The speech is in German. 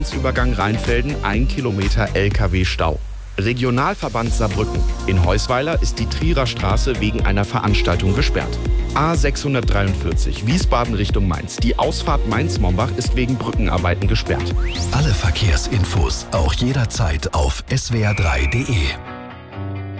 Übergang Rheinfelden 1 Kilometer LKW-Stau. Regionalverband Saarbrücken. In Heusweiler ist die Trierer Straße wegen einer Veranstaltung gesperrt. A643 Wiesbaden Richtung Mainz. Die Ausfahrt Mainz-Mombach ist wegen Brückenarbeiten gesperrt. Alle Verkehrsinfos auch jederzeit auf swr3.de.